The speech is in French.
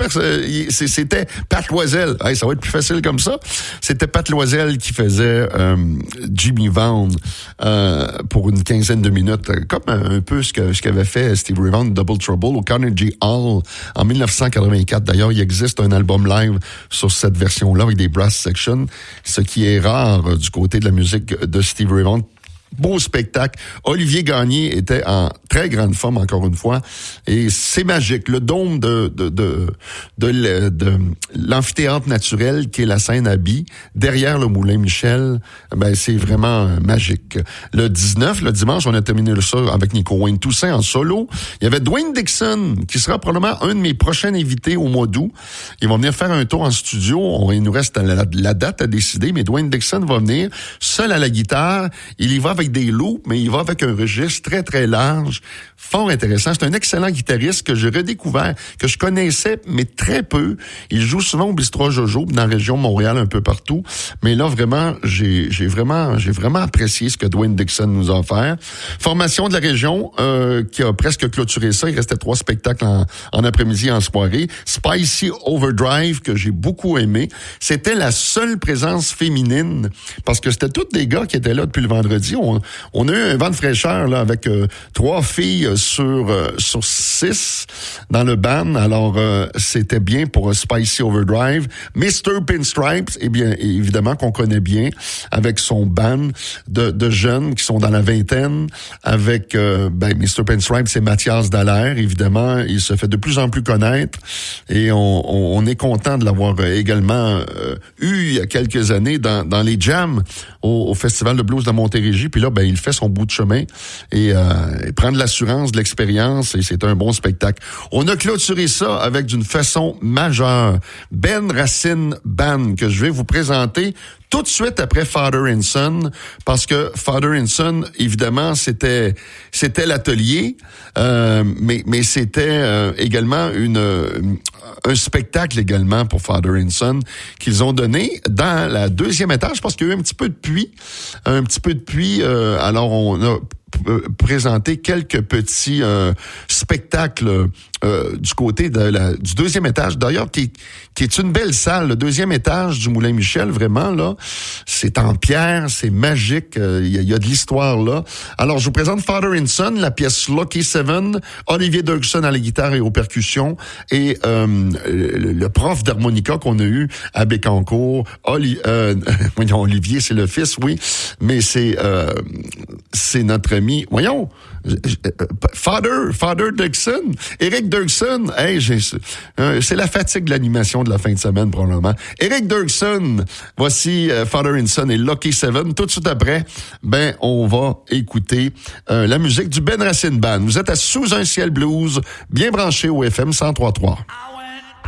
c'était Pat Loisel. Hey, ça va être plus facile comme ça. C'était Pat Loisel qui faisait Jimmy Vaughan pour une quinzaine de minutes, comme un peu ce qu'avait fait Stevie Ray Vaughan, Double Trouble, au Carnegie Hall en 1984. D'ailleurs, il existe un album live sur cette version-là avec des brass sections, ce qui est rare du côté de la musique de Stevie Ray Vaughan. Beau spectacle. Olivier Gagné était en très grande forme, encore une fois. Et c'est magique. Le dôme de l'amphithéâtre naturel qui est la Seine-Abie, derrière le Moulin Michel, ben, c'est vraiment magique. Le 19, le dimanche, on a terminé ça avec Nico Wayne Toussaint en solo. Il y avait Dwayne Dixon, qui sera probablement un de mes prochains invités au mois d'août. Ils vont venir faire un tour en studio. Il nous reste la date à décider, mais Dwayne Dixon va venir seul à la guitare. Il y va avec des loops, mais il va avec un registre très, très large, fort intéressant. C'est un excellent guitariste que j'ai redécouvert, que je connaissais, mais très peu. Il joue souvent au Bistrot Jojo, dans la région de Montréal, un peu partout. Mais là, vraiment, j'ai vraiment apprécié ce que Dwayne Dixon nous a offert. Formation de la région, qui a presque clôturé ça. Il restait 3 spectacles en après-midi et en soirée. Spicy Overdrive, que j'ai beaucoup aimé. C'était la seule présence féminine, parce que c'était tous des gars qui étaient là depuis le vendredi. On a eu un vent de fraîcheur là avec 3 filles sur 6 dans le band. Alors c'était bien pour Spicy Overdrive. Mr. Pinstripes, eh bien évidemment qu'on connaît bien, avec son band de jeunes qui sont dans la vingtaine. Avec Mr. Pinstripes, c'est Mathias Dallaire, évidemment. Il se fait de plus en plus connaître et on est content de l'avoir également eu il y a quelques années dans les jams au Festival de blues de Montérégie. Puis là, il fait son bout de chemin et il prend de l'assurance, de l'expérience, et c'est un bon spectacle. On a clôturé ça avec d'une façon majeure. Ben Racine Band, que je vais vous présenter tout de suite après Father and Son, parce que Father and Son, évidemment, c'était l'atelier, mais c'était également un spectacle également pour Father and Son qu'ils ont donné dans la 2e étage, parce qu'il y a eu un petit peu de pluie. Alors on a présenté quelques petits spectacles du côté du 2e étage, d'ailleurs, qui est une belle salle. Le 2e étage du Moulin Michel, vraiment, là, c'est en pierre, c'est magique, il y a de l'histoire là. Alors, je vous présente Father and Son, la pièce Lucky Seven, Olivier Dirksen à la guitare et aux percussions, et le prof d'harmonica qu'on a eu à Bécancour, Olivier, c'est le fils, oui, mais c'est notre ami, voyons, Father Dirksen, Eric Dirksen, hey, c'est la fatigue de l'animation de la fin de semaine, probablement. Eric Dirksen, voici Father and Son et Lucky Seven. Tout de suite après, on va écouter la musique du Ben Racine Band. Vous êtes à Sous un ciel blues, bien branché au FM 103.3.